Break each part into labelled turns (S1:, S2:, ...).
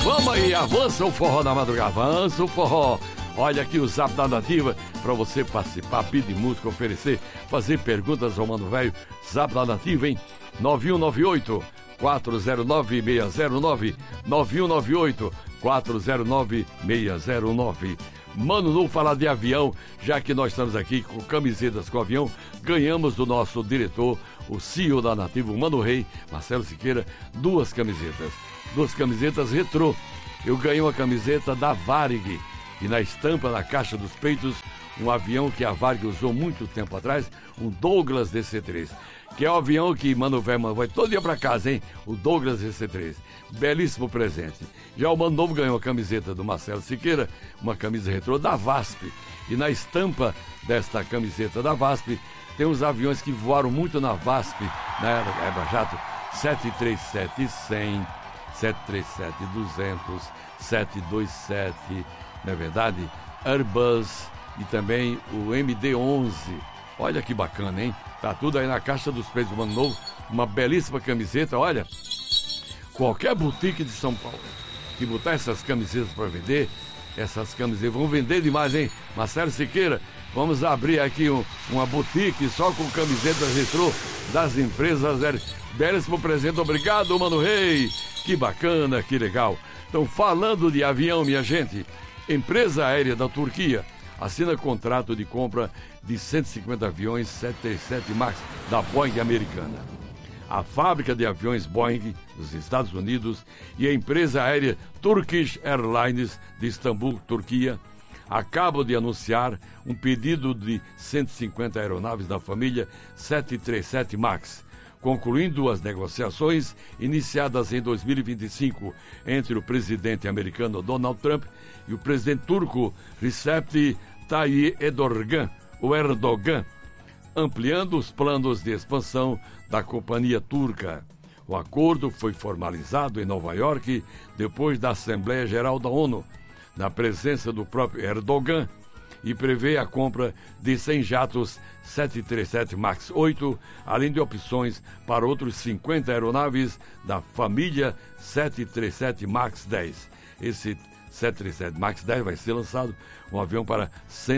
S1: Vamos aí, avança o forró na madrugada, avança o forró. Olha aqui o Zap da Nativa para você participar, pedir música, oferecer, fazer perguntas ao Mano Velho. Zap da Nativa, hein? 9198 409 609 9198 409 609. Mano Novo, falar de avião, já que nós estamos aqui com camisetas com avião, ganhamos do nosso diretor, o CEO da Nativa, o Mano Rei, Marcelo Siqueira, duas camisetas retrô. Eu ganhei uma camiseta da Varig e na estampa, na caixa dos peitos, um avião que a Varig usou muito tempo atrás, um Douglas DC-3, que é o avião que Mano Velho vai todo dia pra casa, hein? O Douglas DC-3. Belíssimo presente. Já o Mano Novo ganhou a camiseta do Marcelo Siqueira, uma camisa retrô da VASP. E na estampa desta camiseta da VASP, tem uns aviões que voaram muito na VASP, na Aerojato, 737-100, 737-200, 727, não é verdade? Airbus e também o MD-11. Olha que bacana, hein? Tá tudo aí na caixa dos peitos do Mano Novo. Uma belíssima camiseta, olha. Qualquer boutique de São Paulo que botar essas camisetas para vender, essas camisetas vão vender demais, hein? Marcelo Siqueira, vamos abrir aqui uma boutique só com camisetas retrô das empresas. Belíssimo presente, obrigado, Mano Rei. Que bacana, que legal. Então, falando de avião, minha gente, empresa aérea da Turquia assina contrato de compra de 150 aviões 737 MAX da Boeing americana. A fábrica de aviões Boeing dos Estados Unidos e a empresa aérea Turkish Airlines de Istambul, Turquia, acabam de anunciar um pedido de 150 aeronaves da família 737 MAX, concluindo as negociações iniciadas em 2025 entre o presidente americano Donald Trump e o presidente turco Recep Tayyip Erdogan, ampliando os planos de expansão da companhia turca. O acordo foi formalizado em Nova York depois da Assembleia Geral da ONU, na presença do próprio Erdogan, e prevê a compra de 100 jatos 737 MAX 8, além de opções para outros 50 aeronaves da família 737 MAX 10. Esse 737 MAX 10 vai ser lançado, um avião para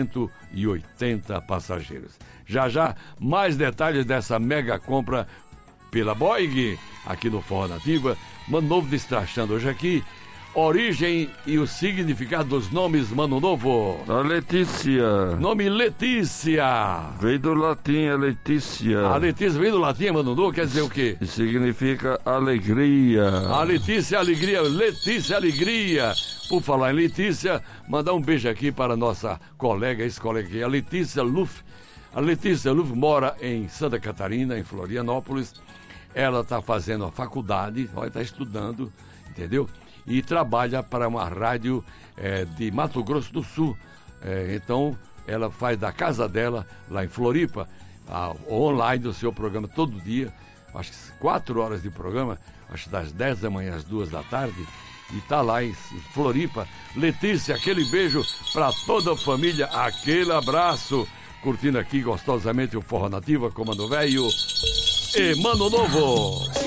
S1: 180 passageiros. Já, mais detalhes dessa mega compra pela Boeing, aqui no Forró Nativa. Mano Novo destrachando hoje aqui. Origem e o significado dos nomes, Mano Novo.
S2: A Letícia.
S1: Nome Letícia.
S2: Veio do latim, a Letícia.
S1: A Letícia veio do latim, Mano Novo, quer dizer o quê?
S2: Significa alegria. A
S1: Letícia, alegria. Letícia, alegria. Por falar em Letícia, mandar um beijo aqui para a nossa colega, ex-colega aqui, a Letícia Luff. A Letícia Luff mora em Santa Catarina, em Florianópolis. Ela está fazendo a faculdade, está estudando, entendeu? E trabalha para uma rádio de Mato Grosso do Sul. Então, ela faz da casa dela, lá em Floripa, online o seu programa todo dia, acho que 4 horas de programa, acho que das 10 da manhã às 2 da tarde, e está lá em Floripa. Letícia, aquele beijo para toda a família, aquele abraço, curtindo aqui gostosamente o Forró Nativa com Mano Velho e Mano Novo.